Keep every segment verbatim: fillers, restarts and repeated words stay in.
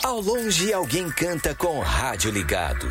Ao longe, alguém canta com o rádio ligado.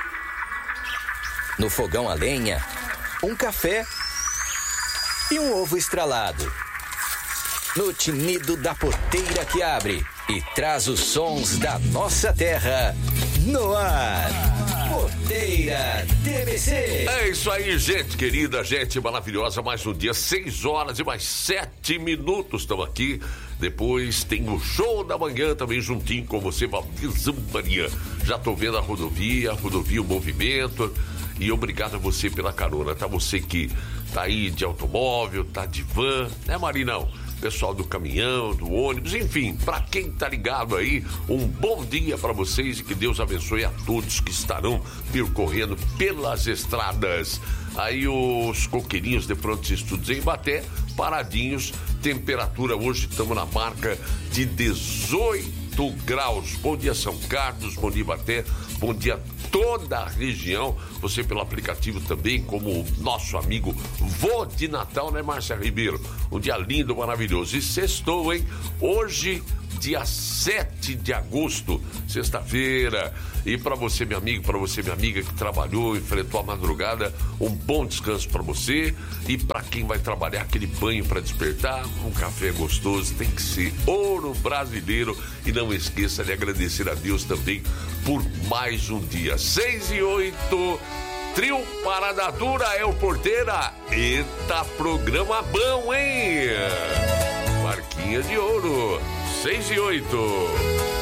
No fogão a lenha, um café e um ovo estralado. No tinido da porteira que abre e traz os sons da nossa terra. No ar, Porteira T B C. É isso aí, gente querida, gente maravilhosa. Mais um dia, seis horas e mais sete minutos. Estamos aqui. Depois tem o show da manhã também juntinho com você, Valdizão Maria. Já tô vendo a rodovia, a rodovia, o movimento. E obrigado a você pela carona, tá? Você que tá aí de automóvel, tá de van, né, Marinão? Pessoal do caminhão, do ônibus, enfim, pra quem tá ligado aí, um bom dia pra vocês e que Deus abençoe a todos que estarão percorrendo pelas estradas. Aí os coqueirinhos de prontos estudos em Ibaté, paradinhos, temperatura hoje estamos na marca de dezoito graus. Bom dia São Carlos, bom dia Ibaté, bom dia toda a região. Você pelo aplicativo também, como o nosso amigo Vô de Natal, né, Márcia Ribeiro? Um dia lindo, maravilhoso. E sextou, hein? Hoje, dia sete de agosto, sexta-feira. E para você, meu amigo, para você, minha amiga, que trabalhou, enfrentou a madrugada, um bom descanso para você. E para quem vai trabalhar, aquele banho para despertar, um café gostoso, tem que ser ouro brasileiro. E não esqueça de agradecer a Deus também por mais um dia. Seis e oito, trio Parada Dura é o Porteira. Eita, programa bom, hein? Marquinha de ouro, seis e oito.